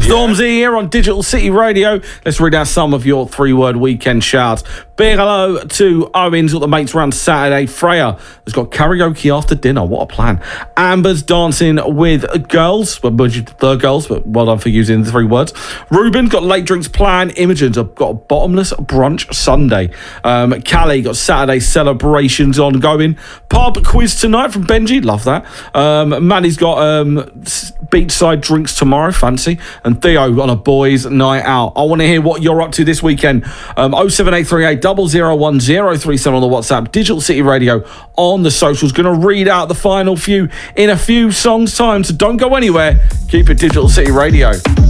Stormzy here on Digital City Radio. Let's read out some of your 3-word weekend shouts. Big hello to Owen's got the mates around Saturday. Freya has got karaoke after dinner. What a plan. Amber's dancing with girls. Well, the girls, but well done for using the 3 words. Ruben's got late drinks planned. Imogen's got a bottomless brunch Sunday. Callie got Saturday celebrations ongoing. Pub quiz tonight from Benji. Love that. Maddie's got beachside drinks tomorrow. Fancy. And Theo on a boys' night out. I want to hear what you're up to this weekend. 07838 001037 on the WhatsApp. Digital City Radio on the socials. Going to read out the final few in a few songs' time. So don't go anywhere. Keep it Digital City Radio.